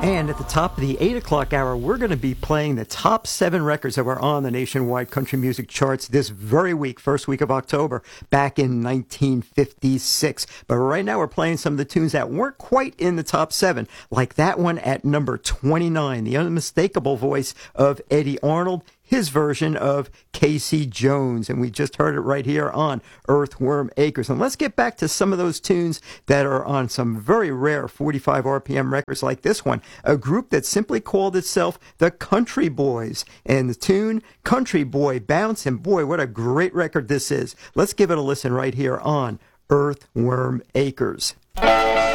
And at the top of the 8 o'clock hour, we're going to be playing the top 7 records that were on the nationwide country music charts this very week, first week of October, back in 1956. But right now we're playing some of the tunes that weren't quite in the top 7, like that one at number 29, the unmistakable voice of Eddie Arnold, his version of Casey Jones. And we just heard it right here on Earthworm Acres. And let's get back to some of those tunes that are on some very rare 45 RPM records like this one, a group that simply called itself the Country Boys. And the tune, Country Boy Bounce. And boy, what a great record this is. Let's give it a listen right here on Earthworm Acres.